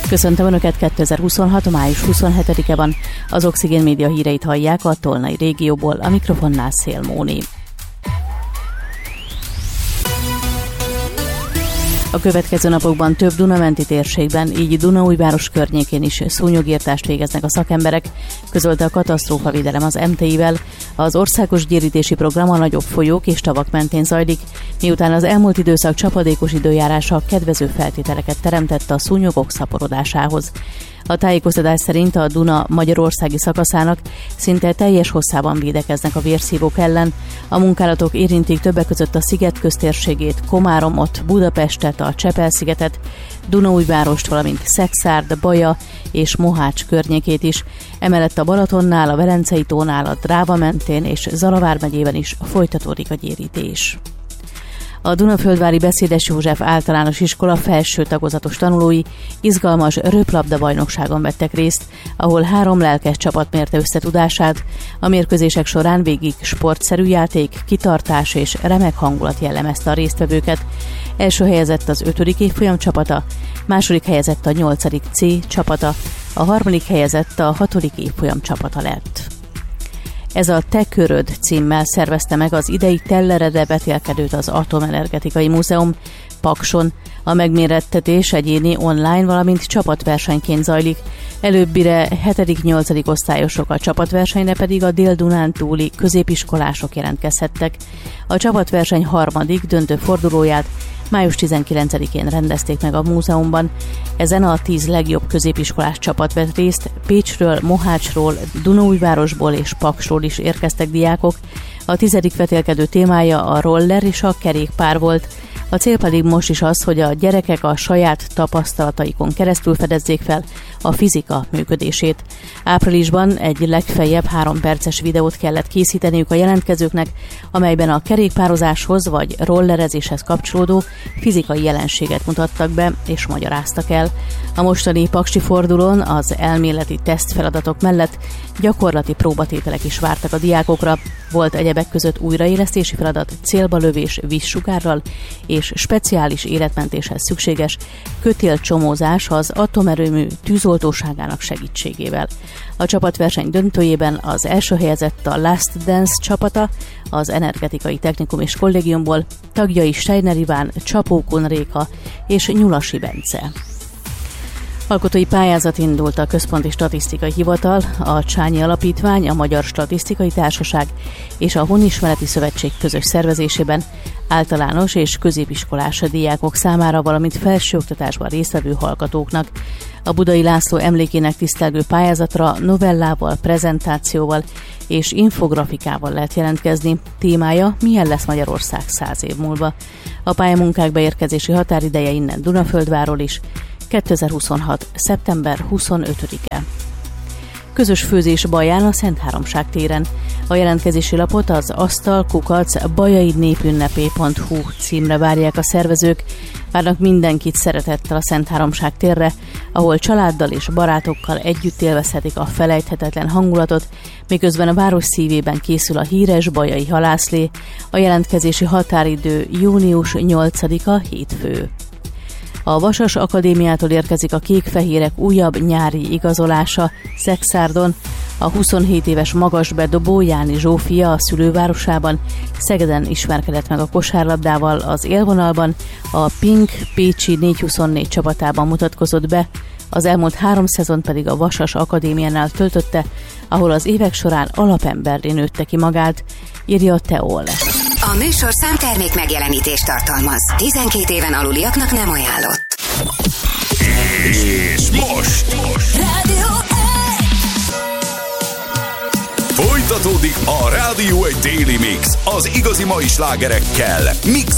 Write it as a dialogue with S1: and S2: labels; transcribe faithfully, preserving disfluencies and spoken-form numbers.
S1: Köszöntöm Önöket, kétezer-huszonhat. május huszonhetedike van. Az Oxigén Média híreit hallják a Tolnai régióból, a mikrofonnál Szél Móni. A következő napokban több Duna-menti térségben, így Dunaújváros környékén is szúnyogírtást végeznek a szakemberek, közölte a katasztrófavédelem az em té i-vel. Az országos gyérítési program a nagyobb folyók és tavak mentén zajlik, miután az elmúlt időszak csapadékos időjárása kedvező feltételeket teremtett a szúnyogok szaporodásához. A tájékoztatás szerint a Duna magyarországi szakaszának szinte teljes hosszában védekeznek a vérszívók ellen. A munkálatok érintik többek között a sziget köztérségét, Komáromot, Budapestet, a Csepel-szigetet, Dunaújvárost, valamint Szekszárd, Baja és Mohács környékét is. Emellett a Balatonnál, a Velencei tónál, a Dráva mentén és Zalavár megyében is folytatódik a gyérítés. A Dunaföldvári Beszédes József általános iskola felső tagozatos tanulói izgalmas röplabda bajnokságon vettek részt, ahol három lelkes csapat mérte összetudását. A mérkőzések során végig sportszerű játék, kitartás és remek hangulat jellemezte a résztvevőket. Első helyezett az ötödik évfolyam csapata, második helyezett a nyolcadik C csapata, a harmadik helyezett a hatodik évfolyam csapata lett. Ez a Te köröd címmel szervezte meg az idei Tellerede vetélkedőt az Atomenergetikai Múzeum Pakson. A megmérettetés egyéni online, valamint csapatversenyként zajlik. Előbbire hetedik-nyolcadik osztályosok, a csapatversenyre pedig a Dél-Dunántúli középiskolások jelentkezhettek. A csapatverseny harmadik döntő fordulóját május tizenkilencedikén rendezték meg a múzeumban. Ezen a tíz legjobb középiskolás csapat vett részt, Pécsről, Mohácsról, Dunaújvárosból és Paksról is érkeztek diákok. A tizedik vetélkedő témája a roller és a kerékpár volt. A cél pedig most is az, hogy a gyerekek a saját tapasztalataikon keresztül fedezzék fel a fizika működését. Áprilisban egy legfeljebb három perces videót kellett készíteniük a jelentkezőknek, amelyben a kerékpározáshoz vagy rollerezéshez kapcsolódó fizikai jelenséget mutattak be és magyaráztak el. A mostani paksi fordulón az elméleti tesztfeladatok mellett gyakorlati próbatételek is vártak a diákokra. Volt egyebek között újraélesztési feladat, célba lövés vízsugárral és speciális életmentéshez szükséges kötélcsomózás az atomerőmű tűzoltóságának segítségével. A csapatverseny döntőjében az első helyezett a Last Dance csapata, az Energetikai Technikum és Kollégiumból, tagjai Steiner Iván, Csapó Konréka és Nyulasi Bence. Alkotói pályázat indult a Központi Statisztikai Hivatal, a Csányi Alapítvány, a Magyar Statisztikai Társaság és a Honismereti Szövetség közös szervezésében általános és középiskolás diákok számára, valamint felsőoktatásban résztvevő hallgatóknak. A Budai László emlékének tisztelgő pályázatra novellával, prezentációval és infografikával lehet jelentkezni. Témája: milyen lesz Magyarország száz év múlva. A pályamunkák beérkezési határideje innen Dunaföldvárról is kétezer-huszonhat. szeptember huszonötödike. Közös főzés Baján a Szentháromság téren. A jelentkezési lapot az asztal kukac bajaidnépünnepé pont hu címre várják a szervezők. Várnak mindenkit szeretettel a Szentháromság térre, ahol családdal és barátokkal együtt élvezhetik a felejthetetlen hangulatot, miközben a város szívében készül a híres bajai halászlé. A jelentkezési határidő június nyolcadika, hétfő. A Vasas Akadémiától érkezik a kék-fehérek újabb nyári igazolása Szekszárdon. A huszonhét éves magasbedobó Jáni Zsófia a szülővárosában Szegeden ismerkedett meg a kosárlabdával az élvonalban, a Pink Pécsi négyszázhuszonnégy csapatában mutatkozott be, az elmúlt három szezon pedig a Vasas Akadémiánál töltötte, ahol az évek során alapemberré nőtte ki magát, írja a Teol.
S2: A műsorszám termék megjelenítést tartalmaz. tizenkét éven aluliaknak nem ajánlott.
S3: És most!
S2: Rádió
S3: Folytatódik a Rádió egy Daily Mix az igazi mai slágerekkel. Mix